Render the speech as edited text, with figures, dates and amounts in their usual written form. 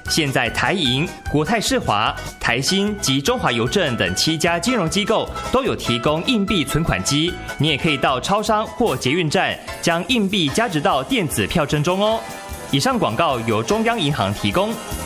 现在台银、国泰世华、台新及中华邮政等7家金融机构都有提供硬币存款机，你也可以到超商或捷运站将硬币加值到电子票证中哦。以上广告由中央银行提供。